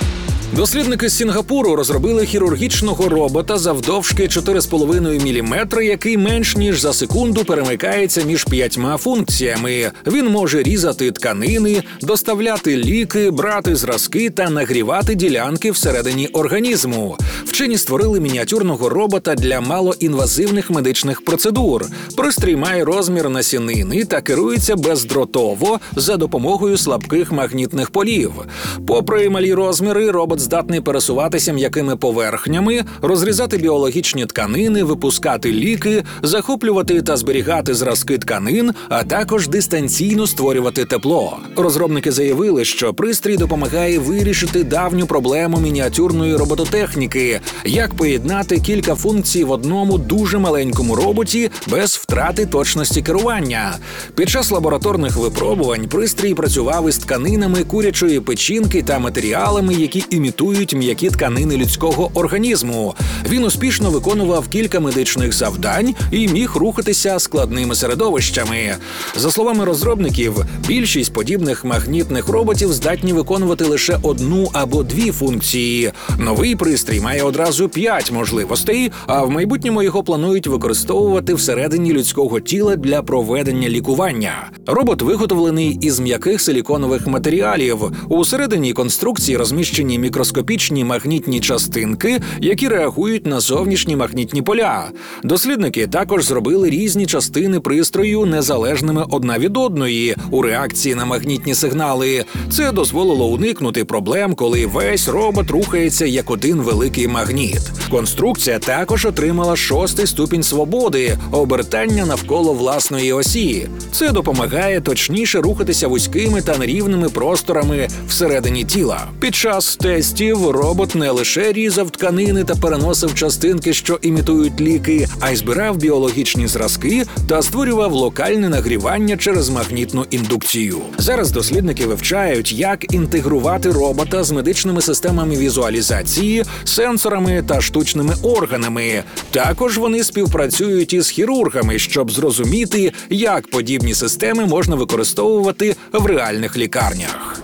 Дослідники з Сінгапуру розробили хірургічного робота завдовжки чотири з половиною міліметри, який менш ніж за секунду перемикається між п'ятьма функціями. Він може різати тканини, доставляти ліки, брати зразки та нагрівати ділянки всередині організму. Вчені створили мініатюрного робота для малоінвазивних медичних процедур. Пристрій має розмір насінини та керується бездротово за допомогою слабких магнітних полів. Попри малі розміри, робот здатний пересуватися м'якими поверхнями, розрізати біологічні тканини, випускати ліки, захоплювати та зберігати зразки тканин, а також дистанційно створювати тепло. Розробники заявили, що пристрій допомагає вирішити давню проблему мініатюрної робототехніки – як поєднати кілька функцій в одному дуже маленькому роботі без втрати точності керування. Під час лабораторних випробувань пристрій працював із тканинами курячої печінки та матеріалами, які імітують м'які тканини людського організму. Він успішно виконував кілька медичних завдань і міг рухатися складними середовищами. За словами розробників, більшість подібних магнітних роботів здатні виконувати лише одну або дві функції. Новий пристрій має одразу п'ять можливостей, а в майбутньому його планують використовувати всередині людського тіла для проведення лікування. Робот виготовлений із м'яких силіконових матеріалів. Усередині конструкції розміщені мікроскопічні магнітні частинки, які реагують на зовнішні магнітні поля. Дослідники також зробили різні частини пристрою незалежними одна від одної у реакції на магнітні сигнали. Це дозволило уникнути проблем, коли весь робот рухається як один великий магніт. Конструкція також отримала шостий ступінь свободи – обертання навколо власної осі. Це допомагає точніше рухатися вузькими та нерівними просторами всередині тіла. Під час тестів робот не лише різав тканини та переносив частинки, що імітують ліки, а й збирав біологічні зразки та створював локальне нагрівання через магнітну індукцію. Зараз дослідники вивчають, як інтегрувати робота з медичними системами візуалізації, сенсорами та штучними органами. Також вони співпрацюють із хірургами, щоб зрозуміти, як подібні системи можна використовувати в реальних лікарнях.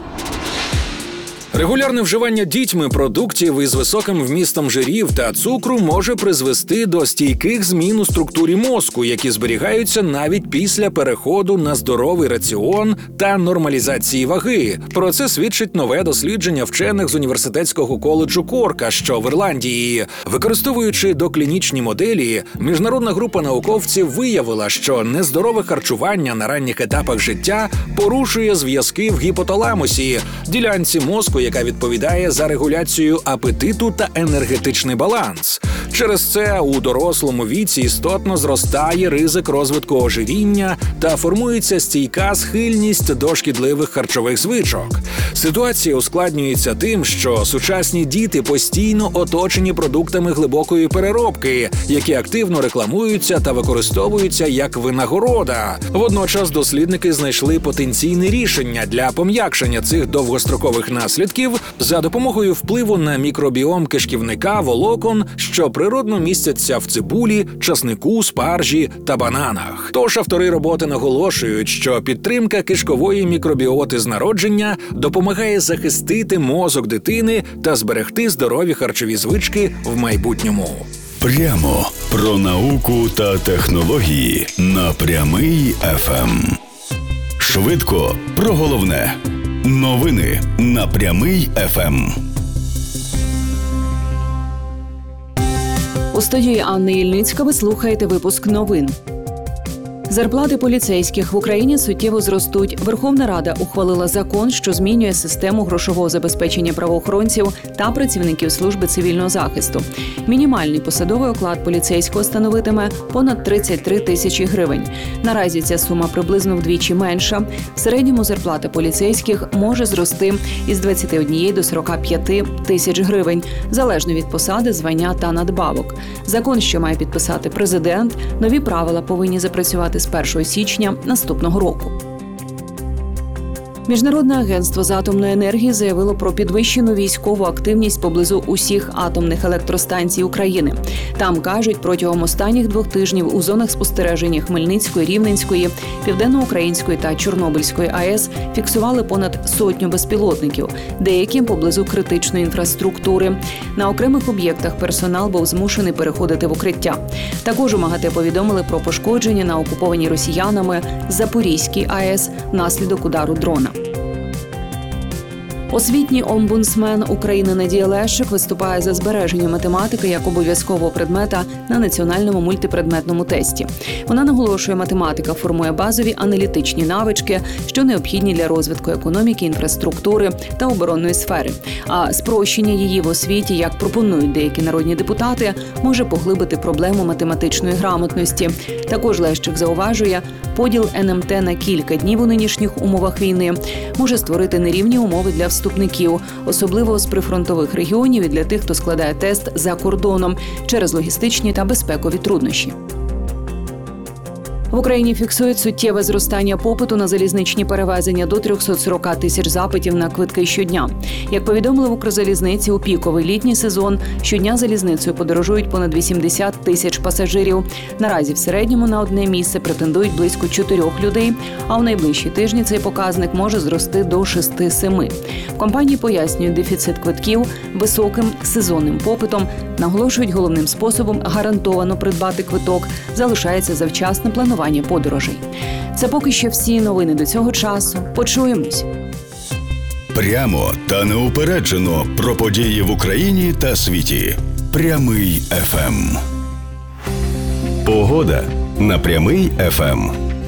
Регулярне вживання дітьми продуктів із високим вмістом жирів та цукру може призвести до стійких змін у структурі мозку, які зберігаються навіть після переходу на здоровий раціон та нормалізації ваги. Про це свідчить нове дослідження вчених з університетського коледжу Корка, що в Ірландії. Використовуючи доклінічні моделі, міжнародна група науковців виявила, що нездорове харчування на ранніх етапах життя порушує зв'язки в гіпоталамусі, ділянці мозку, яка відповідає за регуляцію апетиту та енергетичний баланс. Через це у дорослому віці істотно зростає ризик розвитку ожиріння та формується стійка схильність до шкідливих харчових звичок. Ситуація ускладнюється тим, що сучасні діти постійно оточені продуктами глибокої переробки, які активно рекламуються та використовуються як винагорода. Водночас дослідники знайшли потенційне рішення для пом'якшення цих довгострокових наслідків за допомогою впливу на мікробіом кишківника волокон, що природно містяться в цибулі, часнику, спаржі та бананах. Тож автори роботи наголошують, що підтримка кишкової мікробіоти з народження допомагає захистити мозок дитини та зберегти здорові харчові звички в майбутньому. Прямо про науку та технології на Прямий еф ем. Швидко про головне. Новини на Прямий еф ем. У студії Анни Ільницька ви слухаєте випуск новин. Зарплати поліцейських в Україні суттєво зростуть. Верховна Рада ухвалила закон, що змінює систему грошового забезпечення правоохоронців та працівників служби цивільного захисту. Мінімальний посадовий оклад поліцейського становитиме понад тридцять три тисячі гривень. Наразі ця сума приблизно вдвічі менша. В середньому зарплата поліцейських може зрости із двадцяти однієї до сорока п'яти тисяч гривень, залежно від посади, звання та надбавок. Закон, що має підписати президент, нові правила повинні запрацювати з першого січня наступного року. Міжнародне агентство з атомної енергії заявило про підвищену військову активність поблизу усіх атомних електростанцій України. Там, кажуть, протягом останніх двох тижнів у зонах спостереження Хмельницької, Рівненської, Південноукраїнської та Чорнобильської АЕС фіксували понад сотню безпілотників, деякі поблизу критичної інфраструктури. На окремих об'єктах персонал був змушений переходити в укриття. Також у МАГАТЕ повідомили про пошкодження на окупованій росіянами Запорізькій АЕС внаслідок удару дрона. Освітній омбудсмен України Надія Лещик виступає за збереження математики як обов'язкового предмета на національному мультипредметному тесті. Вона наголошує, математика формує базові аналітичні навички, що необхідні для розвитку економіки, інфраструктури та оборонної сфери. А спрощення її в освіті, як пропонують деякі народні депутати, може поглибити проблему математичної грамотності. Також Лещик зауважує, поділ ен ем те на кілька днів у нинішніх умовах війни може створити нерівні умови для вступників, особливо з прифронтових регіонів і для тих, хто складає тест за кордоном через логістичні та безпекові труднощі. В Україні фіксують суттєве зростання попиту на залізничні перевезення до триста сорок тисяч запитів на квитки щодня. Як повідомили в Укрзалізниці, у піковий літній сезон щодня залізницею подорожують понад вісімдесят тисяч пасажирів. Наразі в середньому на одне місце претендують близько чотирьох людей, а в найближчі тижні цей показник може зрости до шести-семи. В компанії пояснюють дефіцит квитків високим сезонним попитом, наголошують, головним способом гарантовано придбати квиток залишається завчасне планування подорожей. Це поки що всі новини до цього часу. Почуємось. Прямо та неупереджено про події в Україні та світі. Прямий еф ем. Погода на Прямий еф ем.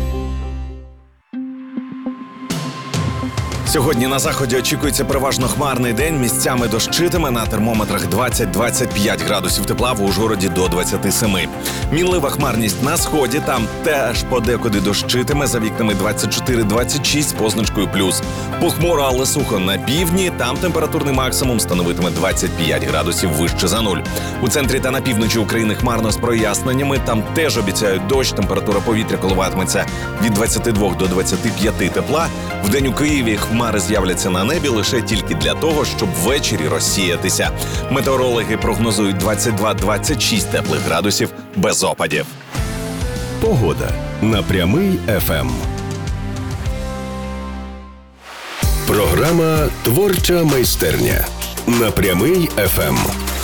Сьогодні на заході очікується переважно хмарний день, місцями дощитиме, на термометрах двадцять-двадцять п'ять градусів тепла, в Ужгороді до двадцять сім. Мінлива хмарність на сході, там теж подекуди дощитиме, за вікнами двадцять чотири двадцять шість з позначкою плюс. Похмуро, але сухо на півдні, там температурний максимум становитиме двадцять п'ять градусів вище за нуль. У центрі та на півночі України хмарно з проясненнями, там теж обіцяють дощ, температура повітря коливатиметься від двадцяти двох до двадцяти п'яти тепла. Вдень у Києві хмари з'являться на небі лише тільки для того, щоб ввечері розсіятися. Метеорологи прогнозують двадцять два двадцять шість теплих градусів без опадів. Погода на Прямий еф ем. Програма «Творча майстерня» на Прямий еф ем.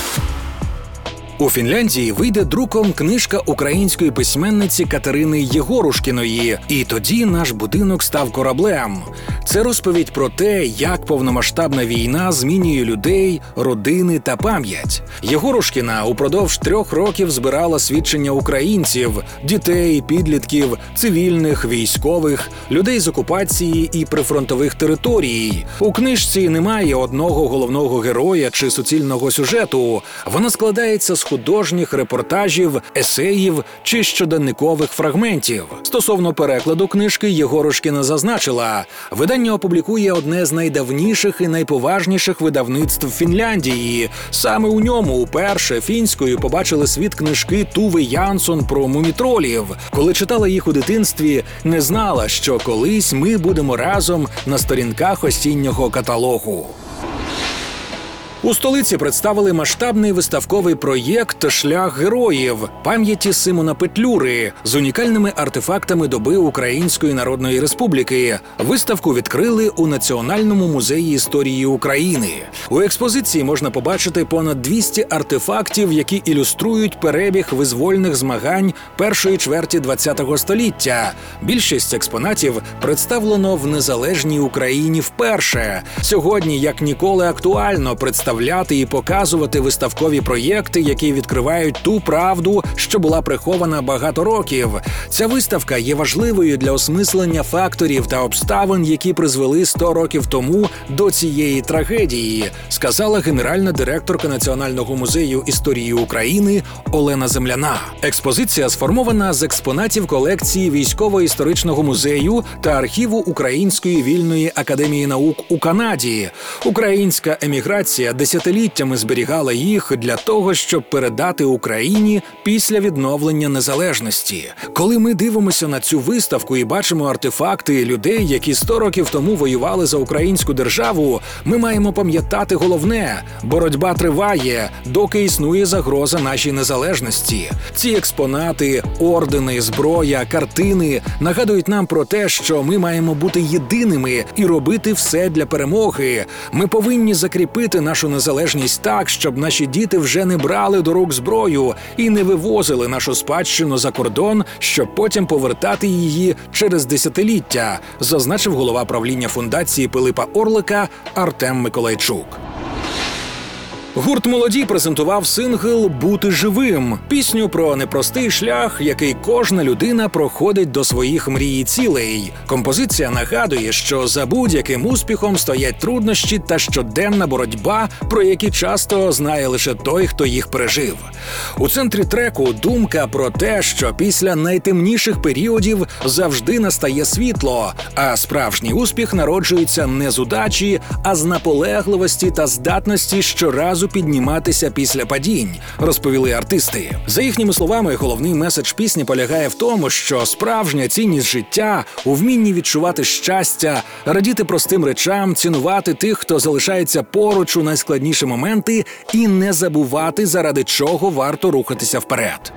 У Фінляндії вийде друком книжка української письменниці Катерини Єгорушкіної «І тоді наш будинок став кораблем». Це розповідь про те, як повномасштабна війна змінює людей, родини та пам'ять. Єгорушкіна упродовж трьох років збирала свідчення українців, дітей, підлітків, цивільних, військових, людей з окупації і прифронтових територій. У книжці немає одного головного героя чи суцільного сюжету. Вона складається з художніх репортажів, есеїв чи щоденникових фрагментів. Стосовно перекладу книжки Єгорушкіна зазначила, видання опублікує одне з найдавніших і найповажніших видавництв Фінляндії. Саме у ньому уперше фінською побачили світ книжки Туви Янсон про мумітролів. Коли читала їх у дитинстві, не знала, що колись ми будемо разом на сторінках осіннього каталогу. У столиці представили масштабний виставковий проєкт «Шлях героїв» пам'яті Симона Петлюри з унікальними артефактами доби Української Народної Республіки. Виставку відкрили у Національному музеї історії України. У експозиції можна побачити понад двісті артефактів, які ілюструють перебіг визвольних змагань першої чверті ХХ століття. Більшість експонатів представлено в незалежній Україні вперше. Сьогодні, як ніколи, актуально представляти і показувати виставкові проєкти, які відкривають ту правду, що була прихована багато років. Ця виставка є важливою для осмислення факторів та обставин, які призвели сто років тому до цієї трагедії, сказала генеральна директорка Національного музею історії України Олена Земляна. Експозиція сформована з експонатів колекції Військово-історичного музею та архіву Української вільної академії наук у Канаді. Українська еміграція десятиліттями зберігала їх для того, щоб передати Україні після відновлення незалежності. Коли ми дивимося на цю виставку і бачимо артефакти людей, які сто років тому воювали за українську державу, ми маємо пам'ятати головне – боротьба триває, доки існує загроза нашій незалежності. Ці експонати, ордени, зброя, картини нагадують нам про те, що ми маємо бути єдиними і робити все для перемоги. Ми повинні закріпити нашу незалежність так, щоб наші діти вже не брали до рук зброю і не вивозили нашу спадщину за кордон, щоб потім повертати її через десятиліття, зазначив голова правління фундації Пилипа Орлика Артем Миколайчук. Гурт «Молоді» презентував сингл «Бути живим» – пісню про непростий шлях, який кожна людина проходить до своїх мрій і цілей. Композиція нагадує, що за будь-яким успіхом стоять труднощі та щоденна боротьба, про які часто знає лише той, хто їх пережив. У центрі треку думка про те, що після найтемніших періодів завжди настає світло, а справжній успіх народжується не з удачі, а з наполегливості та здатності щоразу підніматися після падінь, розповіли артисти. За їхніми словами, головний меседж пісні полягає в тому, що справжня цінність життя у вмінні відчувати щастя, радіти простим речам, цінувати тих, хто залишається поруч у найскладніші моменти і не забувати, заради чого варто рухатися вперед.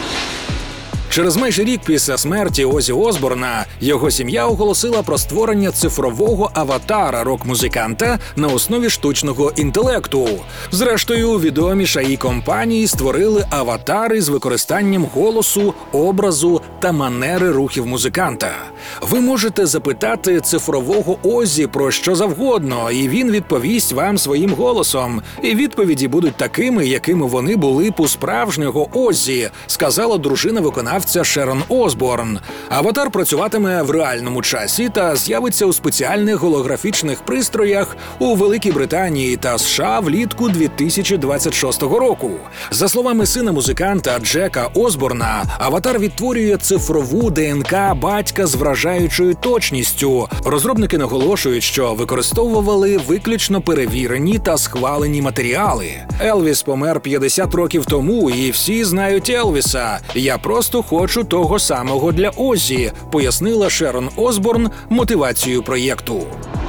Через майже рік після смерті Озі Осборна його сім'я оголосила про створення цифрового аватара рок-музиканта на основі штучного інтелекту. Зрештою, відомі шаї компанії створили аватари з використанням голосу, образу та манери рухів музиканта. Ви можете запитати цифрового Озі про що завгодно, і він відповість вам своїм голосом. І відповіді будуть такими, якими вони були б у справжнього Озі, сказала дружина виконавця Шерон Осборн. Аватар працюватиме в реальному часі та з'явиться у спеціальних голографічних пристроях у Великій Британії та США влітку дві тисячі двадцять шостого року. За словами сина музиканта Джека Осборна, аватар відтворює цифрову ДНК батька з вражаючою точністю. Розробники наголошують, що використовували виключно перевірені та схвалені матеріали. Елвіс помер п'ятдесят років тому, і всі знають Елвіса. Я просто хочу того самого для Озі, пояснила Шерон Осборн мотивацію проєкту.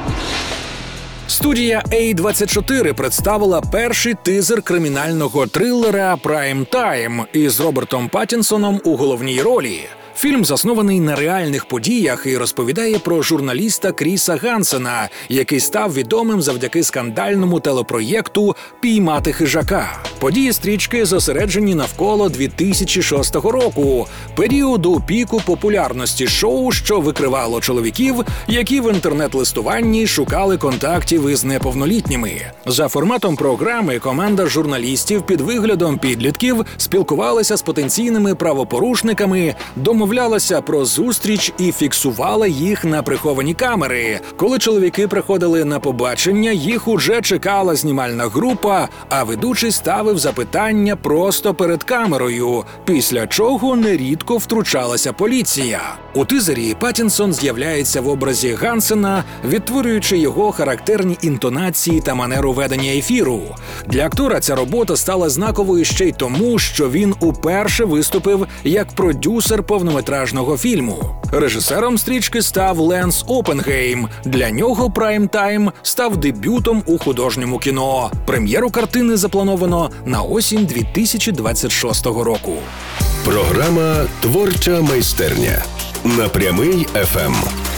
Студія ей двадцять чотири представила перший тизер кримінального трилера «Прайм Тайм» із Робертом Паттінсоном у головній ролі. Фільм заснований на реальних подіях і розповідає про журналіста Кріса Гансена, який став відомим завдяки скандальному телепроєкту «Піймати хижака». Події стрічки зосереджені навколо дві тисячі шостого року, періоду піку популярності шоу, що викривало чоловіків, які в інтернет-листуванні шукали контактів із неповнолітніми. За форматом програми команда журналістів під виглядом підлітків спілкувалася з потенційними правопорушниками, домовлялася про зустріч і фіксувала їх на приховані камери. Коли чоловіки приходили на побачення, їх уже чекала знімальна група, а ведучий ставив запитання просто перед камерою, після чого нерідко втручалася поліція. У тизері Паттінсон з'являється в образі Гансена, відтворюючи його характерні інтонації та манеру ведення ефіру. Для актора ця робота стала знаковою ще й тому, що він уперше виступив як продюсер повнометражного фільму. Режисером стрічки став Ленс Опенгейм. Для нього «Прайм Тайм» став дебютом у художньому кіно. Прем'єру картини заплановано на осінь дві тисячі двадцять шостого року. Програма «Творча майстерня» на Прямий еф ем.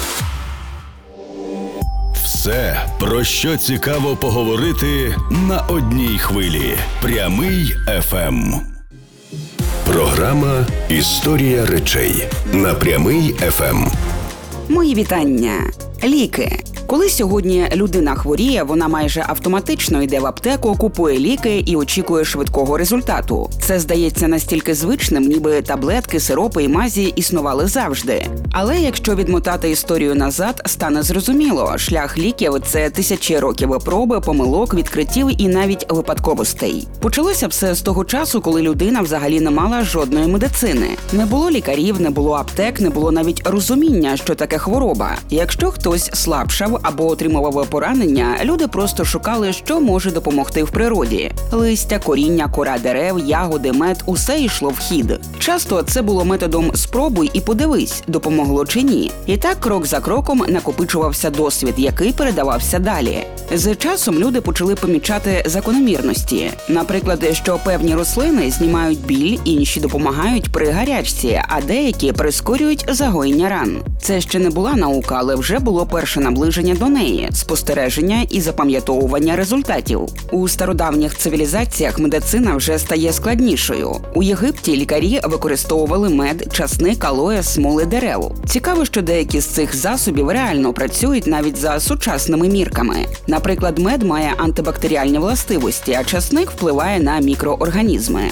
Все, про що цікаво поговорити на одній хвилі. Прямий еф ем. Програма «Історія речей» на Прямий еф ем. Мої вітання. Ліки. Коли сьогодні людина хворіє, вона майже автоматично йде в аптеку, купує ліки і очікує швидкого результату. Це здається настільки звичним, ніби таблетки, сиропи і мазі існували завжди. Але якщо відмотати історію назад, стане зрозуміло, шлях ліків – це тисячі років проби, помилок, відкриттів і навіть випадковостей. Почалося все з того часу, коли людина взагалі не мала жодної медицини. Не було лікарів, не було аптек, не було навіть розуміння, що таке хвороба. Якщо хтось слабшав або отримував поранення, люди просто шукали, що може допомогти в природі. Листя, коріння, кора дерев, ягоди, мед – усе йшло в хід. Часто це було методом «спробуй і подивись, допомогло чи ні». І так крок за кроком накопичувався досвід, який передавався далі. З часом люди почали помічати закономірності. Наприклад, що певні рослини знімають біль, інші допомагають при гарячці, а деякі прискорюють загоєння ран. Це ще не була наука, але вже було перше наближення до неї – спостереження і запам'ятовування результатів. У стародавніх цивілізаціях медицина вже стає складнішою. У Єгипті лікарі використовували мед, часник, алоє, смоли дерев. Цікаво, що деякі з цих засобів реально працюють навіть за сучасними мірками. Наприклад, мед має антибактеріальні властивості, а часник впливає на мікроорганізми.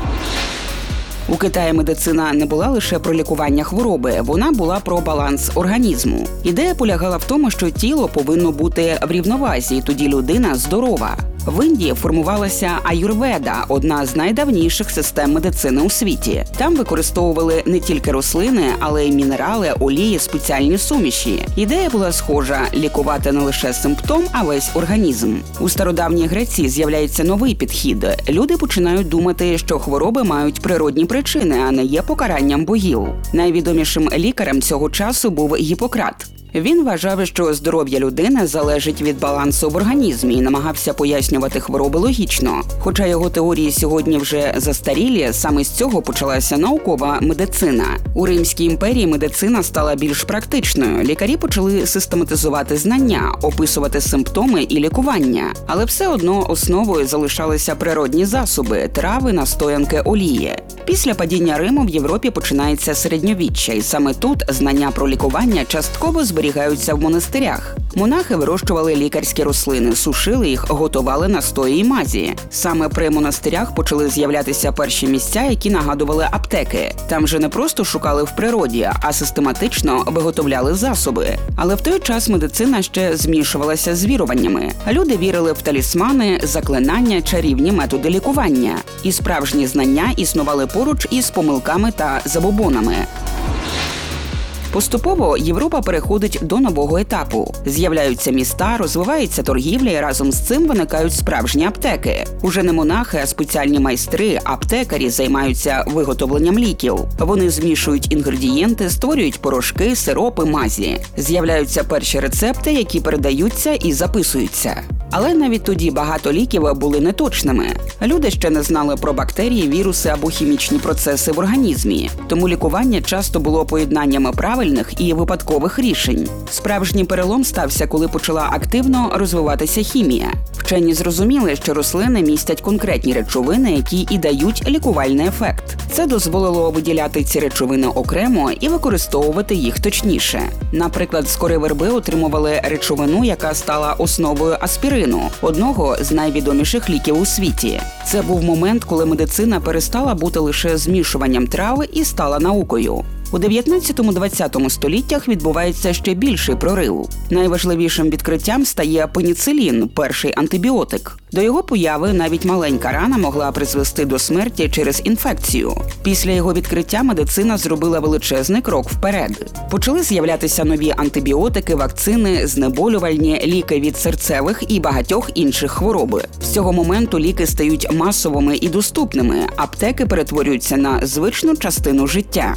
У Китаї медицина не була лише про лікування хвороби, вона була про баланс організму. Ідея полягала в тому, що тіло повинно бути в рівновазі, і тоді людина здорова. В Індії формувалася аюрведа – одна з найдавніших систем медицини у світі. Там використовували не тільки рослини, але й мінерали, олії, спеціальні суміші. Ідея була схожа – лікувати не лише симптом, а весь організм. У стародавній Греції з'являється новий підхід. Люди починають думати, що хвороби мають природні причини, а не є покаранням богів. Найвідомішим лікарем цього часу був Гіппократ. Він вважав, що здоров'я людини залежить від балансу в організмі і намагався пояснювати хвороби логічно. Хоча його теорії сьогодні вже застарілі, саме з цього почалася наукова медицина. У Римській імперії медицина стала більш практичною. Лікарі почали систематизувати знання, описувати симптоми і лікування. Але все одно основою залишалися природні засоби – трави, настоянки, олії. Після падіння Риму в Європі починається середньовіччя, і саме тут знання про лікування частково зберігаються в монастирях. Монахи вирощували лікарські рослини, сушили їх, готували настої і мазі. Саме при монастирях почали з'являтися перші місця, які нагадували аптеки. Там же не просто шукали в природі, а систематично виготовляли засоби. Але в той час медицина ще змішувалася з віруваннями. Люди вірили в талісмани, заклинання, чарівні методи лікування. І справжні знання існували поруч із помилками та забобонами. Поступово Європа переходить до нового етапу. З'являються міста, розвивається торгівля і разом з цим виникають справжні аптеки. Уже не монахи, а спеціальні майстри, аптекарі займаються виготовленням ліків. Вони змішують інгредієнти, створюють порошки, сиропи, мазі. З'являються перші рецепти, які передаються і записуються. Але навіть тоді багато ліків були неточними. Люди ще не знали про бактерії, віруси або хімічні процеси в організмі. Тому лікування часто було поєднаннями правильних і випадкових рішень. Справжній перелом стався, коли почала активно розвиватися хімія. Вчені зрозуміли, що рослини містять конкретні речовини, які і дають лікувальний ефект. Це дозволило виділяти ці речовини окремо і використовувати їх точніше. Наприклад, з кори верби отримували речовину, яка стала основою аспірину – одного з найвідоміших ліків у світі. Це був момент, коли медицина перестала бути лише змішуванням трав і стала наукою. У дев'ятнадцятому-двадцятому століттях відбувається ще більший прорив. Найважливішим відкриттям стає пеніцилін – перший антибіотик. До його появи навіть маленька рана могла призвести до смерті через інфекцію. Після його відкриття медицина зробила величезний крок вперед. Почали з'являтися нові антибіотики, вакцини, знеболювальні, ліки від серцевих і багатьох інших хвороб. З цього моменту ліки стають масовими і доступними, аптеки перетворюються на звичну частину життя.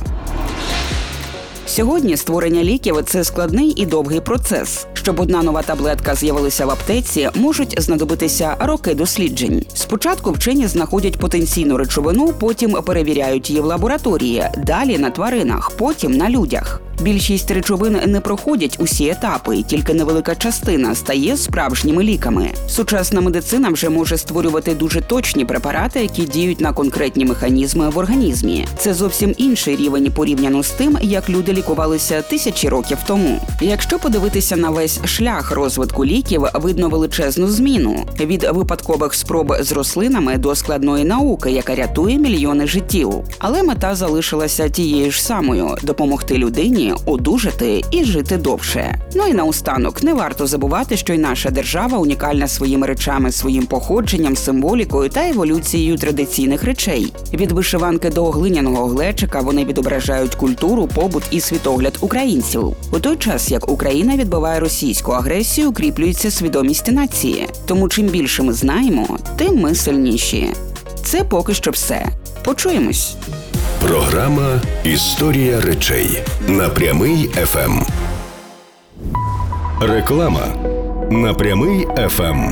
Сьогодні створення ліків – це складний і довгий процес. Щоб одна нова таблетка з'явилася в аптеці, можуть знадобитися роки досліджень. Спочатку вчені знаходять потенційну речовину, потім перевіряють її в лабораторії, далі на тваринах, потім на людях. Більшість речовин не проходять усі етапи, і тільки невелика частина стає справжніми ліками. Сучасна медицина вже може створювати дуже точні препарати, які діють на конкретні механізми в організмі. Це зовсім інший рівень порівняно з тим, як люди лікувалися тисячі років тому. Якщо подивитися на весь шлях розвитку ліків, видно величезну зміну – від випадкових спроб з рослинами до складної науки, яка рятує мільйони життів. Але мета залишилася тією ж самою – допомогти людині Україні одужати і жити довше. Ну і наостанок, не варто забувати, що й наша держава унікальна своїми речами, своїм походженням, символікою та еволюцією традиційних речей. Від вишиванки до глиняного глечика вони відображають культуру, побут і світогляд українців. У той час, як Україна відбиває російську агресію, укріплюється свідомість нації. Тому чим більше ми знаємо, тим ми сильніші. Це поки що все. Почуємось. Програма «Історія речей» на Прямий еф ем. Реклама на Прямий еф ем.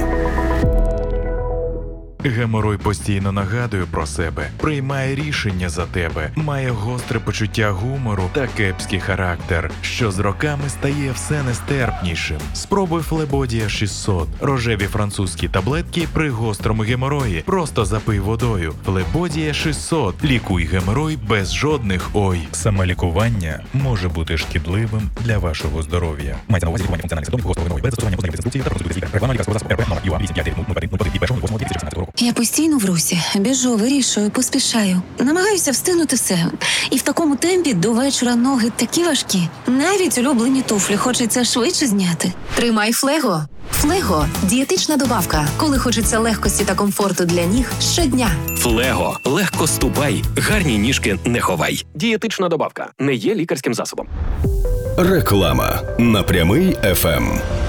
Геморой постійно нагадує про себе, приймає рішення за тебе, має гостре почуття гумору та кепський характер, що з роками стає все нестерпнішим. Спробуй Флебодія шістсот. Рожеві французькі таблетки при гострому геморої. Просто запий водою. Флебодія шістсот. Лікуй геморой без жодних ой. Самолікування може бути шкідливим для вашого здоров'я. Мається на увазі лікування функціональних симптомів гострого геморою без застосування познайомих інструкції та процедури лікаря. Реклама лікарського засобу РП номер ю а вісім п'ять нуль один нуль один нуль один від першого листопада дві тисячі шістнадцятого року. Я постійно в русі, біжу, вирішую, поспішаю. Намагаюся встигнути все. І в такому темпі до вечора ноги такі важкі. Навіть улюблені туфлі хочеться швидше зняти. Тримай Флего. Флего – дієтична добавка, коли хочеться легкості та комфорту для ніг щодня. Флего. Легко ступай, гарні ніжки не ховай. Дієтична добавка. Не є лікарським засобом. Реклама на Прямий еф ем.